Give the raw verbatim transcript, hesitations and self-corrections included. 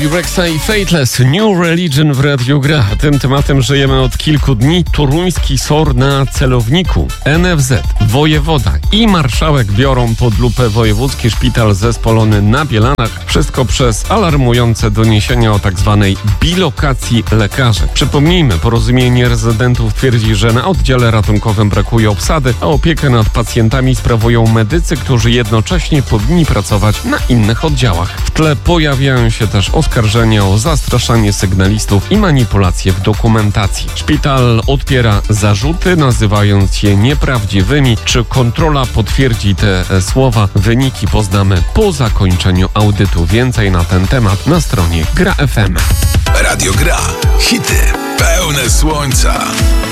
Bobby Rexha i Fateless, New Religion w Radiu Gra. Tym tematem żyjemy od kilku dni. Toruński S O R na celowniku. N F Z, wojewoda i marszałek biorą pod lupę wojewódzki szpital zespolony na Bielanach. Wszystko przez alarmujące doniesienia o tzw. bilokacji lekarzy. Przypomnijmy, porozumienie rezydentów twierdzi, że na oddziale ratunkowym brakuje obsady, a opiekę nad pacjentami sprawują medycy, którzy jednocześnie powinni pracować na innych oddziałach. W tle pojawiają się też oskarżenia o zastraszanie sygnalistów i manipulacje w dokumentacji. Szpital odpiera zarzuty, nazywając je nieprawdziwymi. Czy kontrola potwierdzi te słowa? Wyniki poznamy po zakończeniu audytu. Więcej na ten temat na stronie Gra F M. Radio Gra. Hity pełne słońca.